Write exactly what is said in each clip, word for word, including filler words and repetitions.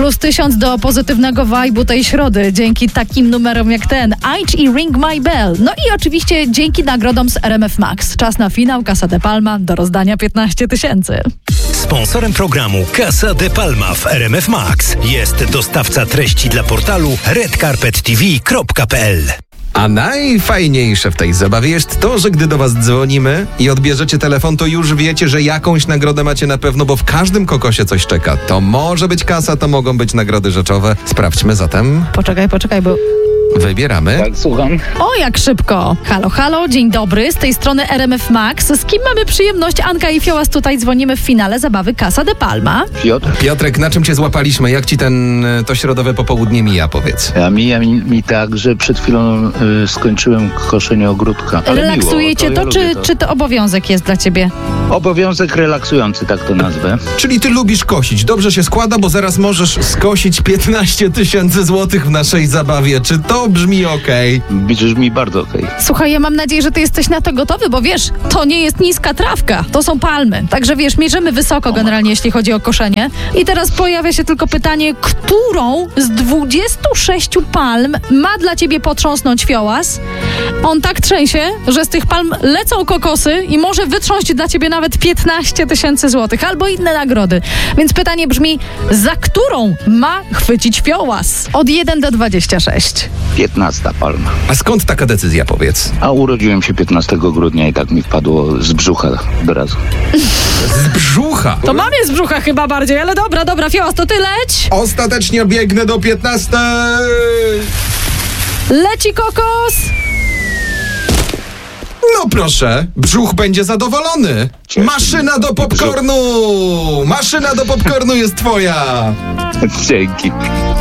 Plus tysiąc do pozytywnego vibe'u tej środy dzięki takim numerom jak ten. Aitch i Ring My Bell. No i oczywiście dzięki nagrodom z R M F Max. Czas na finał Casa de Palma do rozdania piętnaście tysięcy. Sponsorem programu Casa de Palma w R M F Max jest dostawca treści dla portalu red carpet t v kropka p l. A najfajniejsze w tej zabawie jest to, że gdy do was dzwonimy i odbierzecie telefon, to już wiecie, że jakąś nagrodę macie na pewno, bo w każdym kokosie coś czeka. To może być kasa, to mogą być nagrody rzeczowe. Sprawdźmy zatem. Poczekaj, poczekaj, bo... Wybieramy. Tak, słucham. O, jak szybko. Halo, halo, dzień dobry. Z tej strony R M F Max. Z kim mamy przyjemność? Anka i Fiołas tutaj dzwonimy w finale zabawy Casa de Palma. Piotr? Piotrek, na czym cię złapaliśmy? Jak ci ten, to środowe popołudnie mija, powiedz? A mija mi, mi tak, że przed chwilą y, skończyłem koszenie ogródka. Ale Relaksujecie miło, to, ja czy, lubię to. czy to obowiązek jest dla ciebie? Obowiązek relaksujący, tak to nazwę. Czyli ty lubisz kosić. Dobrze się składa, bo zaraz możesz skosić piętnaście tysięcy złotych w naszej zabawie. Czy to brzmi okej? Brzmi mi bardzo okej. Słuchaj, ja mam nadzieję, że ty jesteś na to gotowy, bo wiesz, to nie jest niska trawka, to są palmy. Także wiesz, mierzymy wysoko generalnie, jeśli chodzi o koszenie. I teraz pojawia się tylko pytanie, którą z dwudziestu sześciu palm ma dla ciebie potrząsnąć Fiołas? On tak trzęsie, że z tych palm lecą kokosy i może wytrząść dla ciebie nawet piętnaście tysięcy złotych albo inne nagrody. Więc pytanie brzmi, za którą ma chwycić Fiołas? Od jeden do dwudziestu sześciu. piętnasta palma. A skąd taka decyzja, powiedz? A urodziłem się piętnastego grudnia i tak mi wpadło z brzucha od razu. Z brzucha! To mamie z brzucha chyba bardziej, ale dobra, dobra, Fiołas, to ty leć. Ostatecznie biegnę do piętnastej! Leci kokos. No proszę, brzuch będzie zadowolony. Maszyna do popcornu! Maszyna do popcornu jest twoja! Dzięki.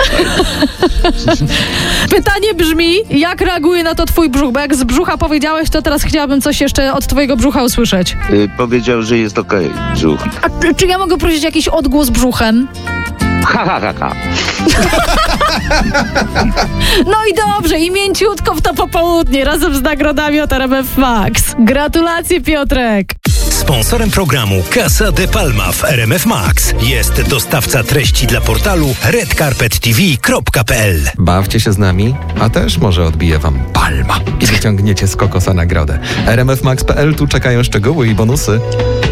Pytanie brzmi, jak reaguje na to twój brzuch? Bo jak z brzucha powiedziałeś, to teraz chciałabym coś jeszcze od twojego brzucha usłyszeć. Y, powiedział, że jest okej, brzuch. A czy ja mogę prosić jakiś odgłos brzuchem? Ha, ha, ha, ha. No i dobrze, i mięciutko w to popołudnie, razem z nagrodami od R M F Max. Gratulacje, Piotrek! Sponsorem programu Casa de Palma w R M F Max jest dostawca treści dla portalu red carpet t v kropka p l. Bawcie się z nami, a też może odbije wam palma i wyciągniecie z kokosa nagrodę. R M F Max kropka p l, tu czekają szczegóły i bonusy.